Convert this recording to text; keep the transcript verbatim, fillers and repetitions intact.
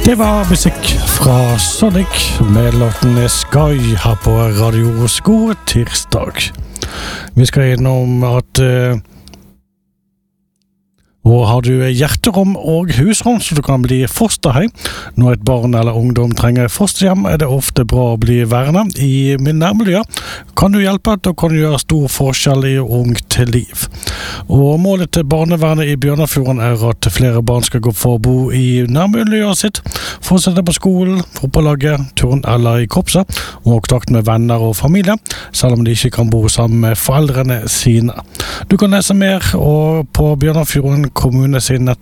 Det var musikk fra Sonic med låten Sky her på Radio God tirsdag. Vi skal innom at uh, og har du hjerterom og husrom så du kan bli fosterhjem når et barn eller ungdom trenger fosterhjem, er det ofte bra å bli værende i min nærmiljø. Kan du hjelpe til å kan du gjøre stor forskjell i ungt liv. Og målet til barnevernet i Bjørnafjorden er at flere barn skal gå for å bo i nærmiljøet sitt, fortsette på skolen, fotballaget, turn eller i korpset, og kontakt med venner og familie, selv om de ikke kan bo sammen med foreldrene sine. Du kan lese mer og på Bjørnafjorden kommune sin